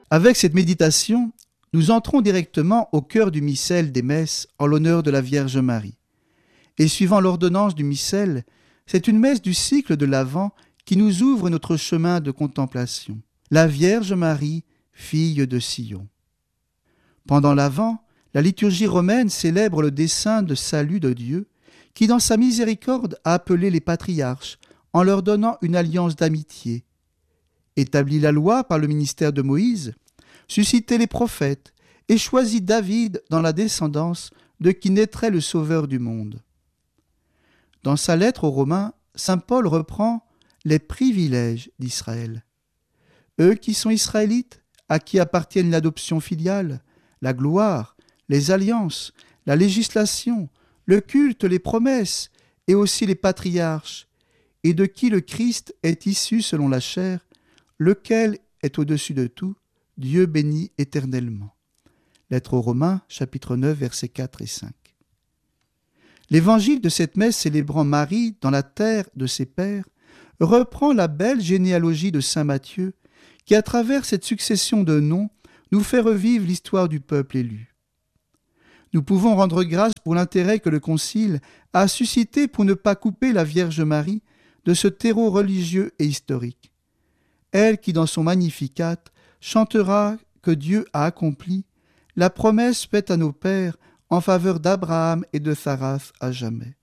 Avec cette méditation, nous entrons directement au cœur du missel des messes en l'honneur de la Vierge Marie. Et suivant l'ordonnance du missel, c'est une messe du cycle de l'Avent qui nous ouvre notre chemin de contemplation. La Vierge Marie, fille de Sion. Pendant l'Avent, la liturgie romaine célèbre le dessein de salut de Dieu qui, dans sa miséricorde, a appelé les patriarches en leur donnant une alliance d'amitié, établit la loi par le ministère de Moïse, suscité les prophètes et choisit David dans la descendance de qui naîtrait le Sauveur du monde. Dans sa lettre aux Romains, saint Paul reprend les privilèges d'Israël. Eux qui sont israélites, à qui appartiennent l'adoption filiale, la gloire, les alliances, la législation, le culte, les promesses et aussi les patriarches, et de qui le Christ est issu selon la chair, lequel est au-dessus de tout, Dieu béni éternellement. Lettre aux Romains, chapitre 9, versets 4 et 5. L'évangile de cette messe célébrant Marie dans la terre de ses pères reprend la belle généalogie de saint Matthieu qui, à travers cette succession de noms, nous fait revivre l'histoire du peuple élu. Nous pouvons rendre grâce pour l'intérêt que le Concile a suscité pour ne pas couper la Vierge Marie de ce terreau religieux et historique. Elle qui, dans son Magnificat, chantera que Dieu a accompli la promesse faite à nos pères en faveur d'Abraham et de Saras à jamais.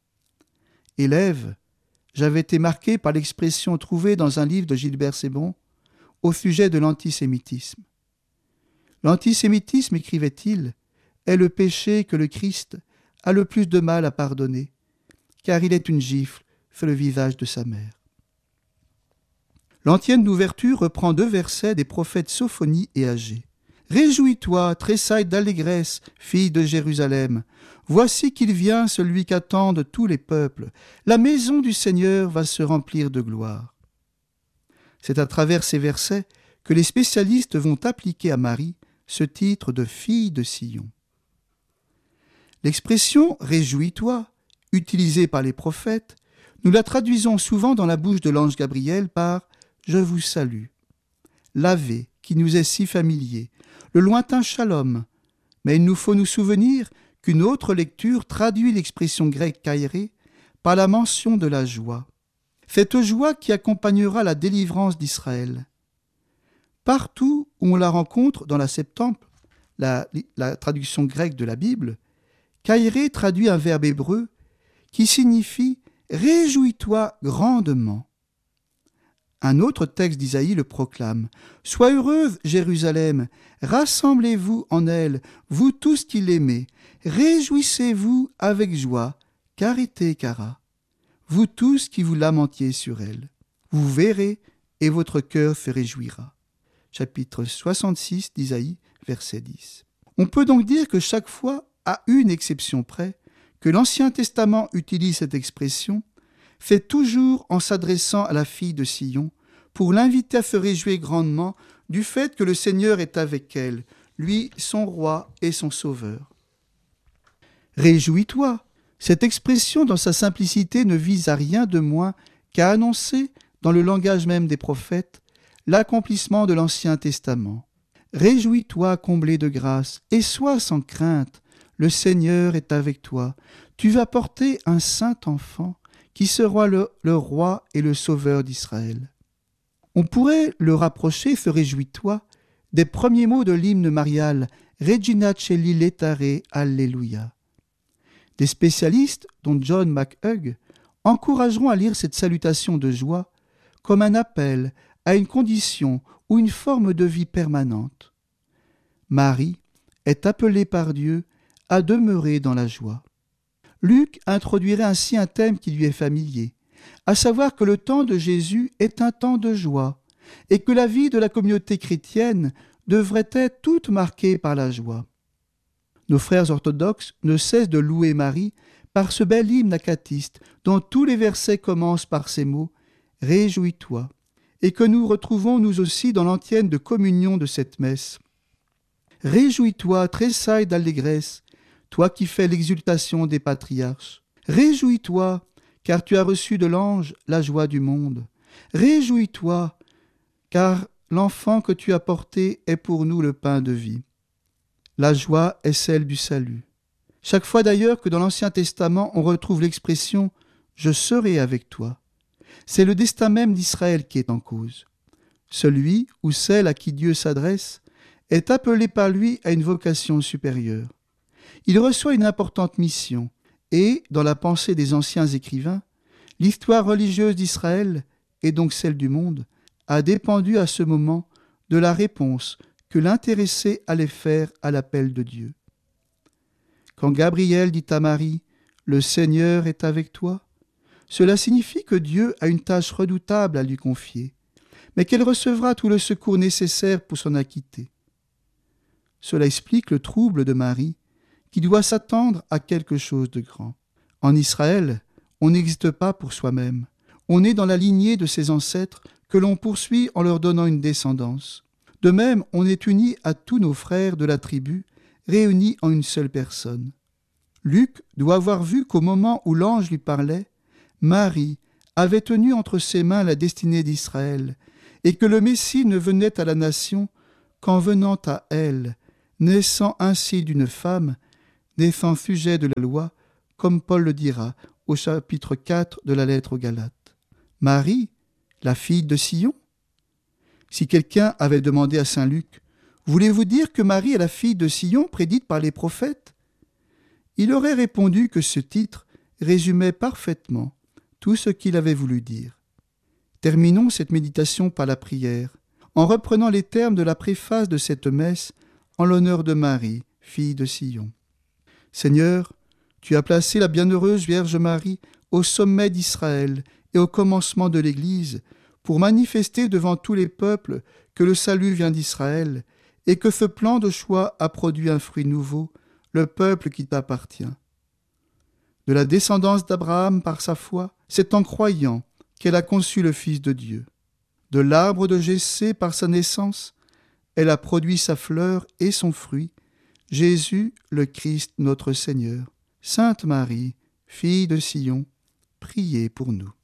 Élève, j'avais été marqué par l'expression trouvée dans un livre de Gilbert Cébon au sujet de l'antisémitisme. L'antisémitisme, écrivait-il, est le péché que le Christ a le plus de mal à pardonner, car il est une gifle sur le visage de sa mère. L'antienne d'ouverture reprend 2 versets des prophètes Sophonie et Agée. « Réjouis-toi, tressaille d'allégresse, fille de Jérusalem. Voici qu'il vient, celui qu'attendent tous les peuples. La maison du Seigneur va se remplir de gloire. » C'est à travers ces versets que les spécialistes vont appliquer à Marie ce titre de fille de Sion. L'expression « réjouis-toi », utilisée par les prophètes, nous la traduisons souvent dans la bouche de l'ange Gabriel par « je vous salue ». L'Ave, qui nous est si familier, le lointain shalom, mais il nous faut nous souvenir qu'une autre lecture traduit l'expression grecque kairé par la mention de la joie. Cette joie qui accompagnera la délivrance d'Israël. Partout où on la rencontre dans la Septante, la traduction grecque de la Bible, kairé traduit un verbe hébreu qui signifie « réjouis-toi grandement ». Un autre texte d'Isaïe le proclame « Sois heureuse, Jérusalem, rassemblez-vous en elle, vous tous qui l'aimez, réjouissez-vous avec joie, karité kara, vous tous qui vous lamentiez sur elle. Vous verrez et votre cœur se réjouira. » Chapitre 66 d'Isaïe, verset 10. On peut donc dire que chaque fois, à une exception près, que l'Ancien Testament utilise cette expression, fait toujours en s'adressant à la fille de Sion pour l'inviter à se réjouir grandement du fait que le Seigneur est avec elle, lui, son roi et son sauveur. Réjouis-toi. Cette expression dans sa simplicité ne vise à rien de moins qu'à annoncer, dans le langage même des prophètes, l'accomplissement de l'Ancien Testament. Réjouis-toi comblé de grâce et sois sans crainte, le Seigneur est avec toi. Tu vas porter un saint enfant qui sera le roi et le sauveur d'Israël. On pourrait le rapprocher, ce réjouis-toi, des premiers mots de l'hymne marial Regina Coeli laetare Alleluia. Des spécialistes, dont John McHugh, encourageront à lire cette salutation de joie comme un appel à une condition ou une forme de vie permanente. Marie est appelée par Dieu à demeurer dans la joie. Luc introduirait ainsi un thème qui lui est familier, à savoir que le temps de Jésus est un temps de joie et que la vie de la communauté chrétienne devrait être toute marquée par la joie. Nos frères orthodoxes ne cessent de louer Marie par ce bel hymne acatiste dont tous les versets commencent par ces mots « Réjouis-toi » et que nous retrouvons nous aussi dans l'antienne de communion de cette messe. « Réjouis-toi, tressaille d'allégresse, toi qui fais l'exultation des patriarches. Réjouis-toi, car tu as reçu de l'ange la joie du monde. Réjouis-toi, car l'enfant que tu as porté est pour nous le pain de vie. La joie est celle du salut. Chaque fois d'ailleurs que dans l'Ancien Testament on retrouve l'expression « Je serai avec toi », c'est le destin même d'Israël qui est en cause. Celui ou celle à qui Dieu s'adresse est appelé par lui à une vocation supérieure. Il reçoit une importante mission et, dans la pensée des anciens écrivains, l'histoire religieuse d'Israël, et donc celle du monde, a dépendu à ce moment de la réponse que l'intéressé allait faire à l'appel de Dieu. Quand Gabriel dit à Marie « Le Seigneur est avec toi », cela signifie que Dieu a une tâche redoutable à lui confier, mais qu'elle recevra tout le secours nécessaire pour s'en acquitter. Cela explique le trouble de Marie, qui doit s'attendre à quelque chose de grand. En Israël, on n'existe pas pour soi-même. On est dans la lignée de ses ancêtres que l'on poursuit en leur donnant une descendance. De même, on est unis à tous nos frères de la tribu, réunis en une seule personne. Luc doit avoir vu qu'au moment où l'ange lui parlait, Marie avait tenu entre ses mains la destinée d'Israël, et que le Messie ne venait à la nation qu'en venant à elle, naissant ainsi d'une femme, naissant sujet de la loi, comme Paul le dira au chapitre 4 de la lettre aux Galates. Marie, la fille de Sion? Si quelqu'un avait demandé à saint Luc « Voulez-vous dire que Marie est la fille de Sion prédite par les prophètes ?» il aurait répondu que ce titre résumait parfaitement tout ce qu'il avait voulu dire. Terminons cette méditation par la prière, en reprenant les termes de la préface de cette messe en l'honneur de Marie, fille de Sion. Seigneur, tu as placé la bienheureuse Vierge Marie au sommet d'Israël et au commencement de l'Église pour manifester devant tous les peuples que le salut vient d'Israël et que ce plan de choix a produit un fruit nouveau, le peuple qui t'appartient. De la descendance d'Abraham par sa foi, c'est en croyant qu'elle a conçu le Fils de Dieu. De l'arbre de Jessé par sa naissance, elle a produit sa fleur et son fruit, Jésus le Christ notre Seigneur. Sainte Marie, fille de Sion, priez pour nous.